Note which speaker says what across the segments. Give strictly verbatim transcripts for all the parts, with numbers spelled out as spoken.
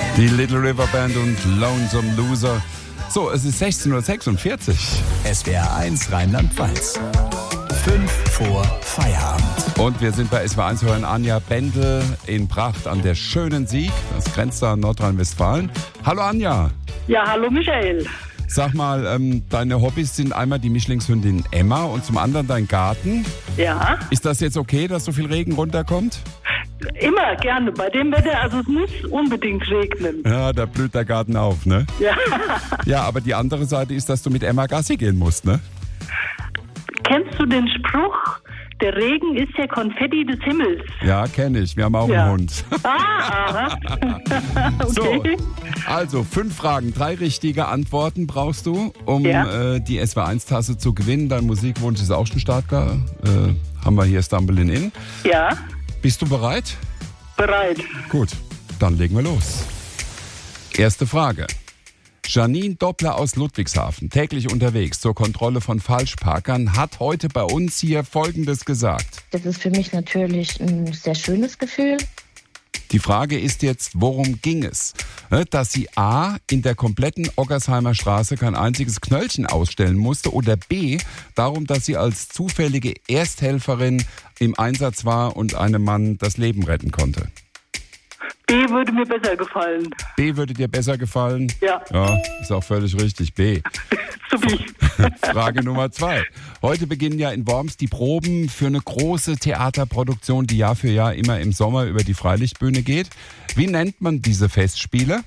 Speaker 1: Die Little River Band und Lonesome Loser. So, es ist sechzehn Uhr sechsundvierzig.
Speaker 2: S W R eins Rheinland-Pfalz. Fünf vor Feierabend.
Speaker 1: Und wir sind bei S W R eins hören Anja Bendel in Bracht an der schönen Sieg. Das grenzt da an Nordrhein-Westfalen. Hallo Anja.
Speaker 3: Ja, hallo Michael.
Speaker 1: Sag mal, ähm, deine Hobbys sind einmal die Mischlingshündin Emma und zum anderen dein Garten.
Speaker 3: Ja.
Speaker 1: Ist das jetzt okay, dass so viel Regen runterkommt?
Speaker 3: Immer, gerne. Bei dem Wetter, also es muss unbedingt regnen.
Speaker 1: Ja, da blüht der Garten auf, ne?
Speaker 3: Ja.
Speaker 1: Ja, aber die andere Seite ist, dass du mit Emma Gassi gehen musst, ne?
Speaker 3: Kennst du den Spruch, der Regen ist der Konfetti des Himmels?
Speaker 1: Ja, kenne ich. Wir haben auch
Speaker 3: Ja.
Speaker 1: einen Hund.
Speaker 3: Ah, aha. Okay.
Speaker 1: So, also fünf Fragen, drei richtige Antworten brauchst du, um
Speaker 3: Ja.
Speaker 1: äh, die S W R eins Tasse zu gewinnen. Dein Musikwunsch ist auch schon startklar. Äh, haben wir hier Stumble in In.
Speaker 3: Ja,
Speaker 1: Bist du bereit?
Speaker 3: bereit.
Speaker 1: Gut, dann legen wir los. Erste Frage. Janine Doppler aus Ludwigshafen, täglich unterwegs zur Kontrolle von Falschparkern, hat heute bei uns hier Folgendes gesagt.
Speaker 4: Das ist für mich natürlich ein sehr schönes Gefühl.
Speaker 1: Die Frage ist jetzt, worum ging es? Dass sie A, in der kompletten Oggersheimer Straße kein einziges Knöllchen ausstellen musste oder B, darum, dass sie als zufällige Ersthelferin im Einsatz war und einem Mann das Leben retten konnte.
Speaker 3: B würde mir besser gefallen.
Speaker 1: B würde dir besser gefallen?
Speaker 3: Ja.
Speaker 1: Ja, ist auch völlig richtig. B.
Speaker 3: Supi.
Speaker 1: Frage Nummer zwei. Heute beginnen ja in Worms die Proben für eine große Theaterproduktion, die Jahr für Jahr immer im Sommer über die Freilichtbühne geht. Wie nennt man diese Festspiele?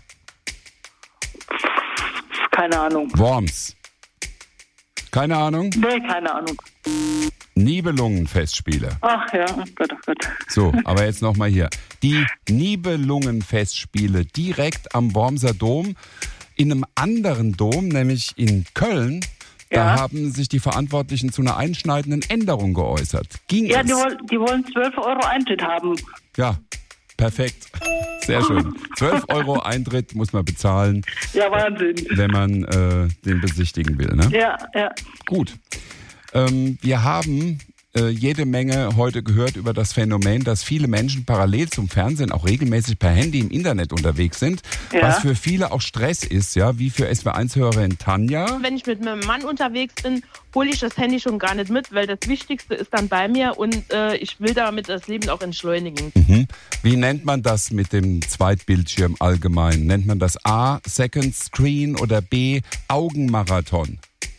Speaker 3: Keine Ahnung.
Speaker 1: Worms. Keine Ahnung?
Speaker 3: Nee, keine Ahnung.
Speaker 1: Nibelungenfestspiele.
Speaker 3: Ach ja, oh Gott, oh Gott.
Speaker 1: So, aber jetzt nochmal hier. Die Nibelungenfestspiele direkt am Wormser Dom. In einem anderen Dom, nämlich in Köln, da
Speaker 3: Ja.
Speaker 1: haben sich die Verantwortlichen zu einer einschneidenden Änderung geäußert. Ging
Speaker 3: Ja,
Speaker 1: es?
Speaker 3: die, woll- die wollen zwölf Euro Eintritt haben.
Speaker 1: Ja, perfekt. Sehr schön. zwölf Euro Eintritt muss man bezahlen,
Speaker 3: Ja, Wahnsinn.
Speaker 1: wenn man äh, den besichtigen will. Ne?
Speaker 3: Ja, ja.
Speaker 1: Gut. Ähm, wir haben äh, jede Menge heute gehört über das Phänomen, dass viele Menschen parallel zum Fernsehen auch regelmäßig per Handy im Internet unterwegs sind,
Speaker 3: Ja.
Speaker 1: was für viele auch Stress ist, ja, wie für S W R eins-Hörerin Tanja.
Speaker 5: Wenn ich mit meinem Mann unterwegs bin, hole ich das Handy schon gar nicht mit, weil das Wichtigste ist dann bei mir und äh, ich will damit das Leben auch entschleunigen.
Speaker 1: Mhm. Wie nennt man das mit dem Zweitbildschirm allgemein? Nennt man das A, Second Screen oder B, Augenmarathon?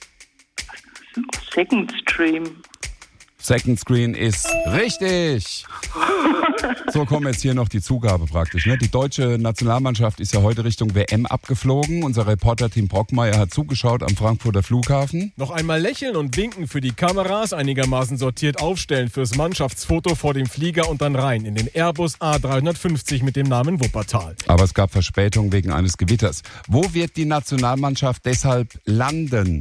Speaker 3: Second Stream.
Speaker 1: Second Screen ist richtig. So kommen jetzt hier noch die Zugabe praktisch. Ne? Die deutsche Nationalmannschaft ist ja heute Richtung W M abgeflogen. Unser Reporter Tim Brockmeier hat zugeschaut am Frankfurter Flughafen.
Speaker 6: Noch einmal lächeln und winken für die Kameras, einigermaßen sortiert aufstellen fürs Mannschaftsfoto vor dem Flieger und dann rein in den Airbus A dreihundertfünfzig mit dem Namen Wuppertal.
Speaker 1: Aber es gab Verspätung wegen eines Gewitters. Wo wird die Nationalmannschaft deshalb landen?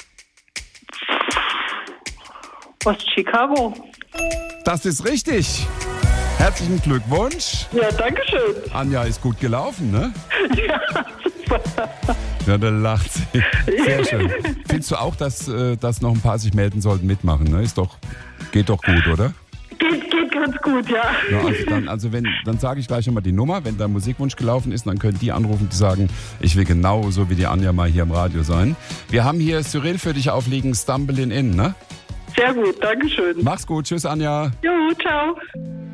Speaker 3: Ost-Chicago.
Speaker 1: Das ist richtig. Herzlichen Glückwunsch.
Speaker 3: Ja, danke schön.
Speaker 1: Anja ist gut gelaufen, ne?
Speaker 3: Ja, super.
Speaker 1: Ja, da lacht sie. Sehr schön. Findest du auch, dass, äh, dass noch ein paar sich melden sollten, mitmachen? Ne? Ist doch, geht doch gut, oder?
Speaker 3: Geht, geht ganz gut, ja.
Speaker 1: Ja, also dann, also wenn, dann sage ich gleich nochmal die Nummer. Wenn dein Musikwunsch gelaufen ist, dann können die anrufen, die sagen, ich will genauso wie die Anja mal hier im Radio sein. Wir haben hier Cyril für dich aufliegen, Stumble in In, ne?
Speaker 3: Sehr gut, danke schön.
Speaker 1: Mach's gut, tschüss Anja.
Speaker 3: Jo, ciao.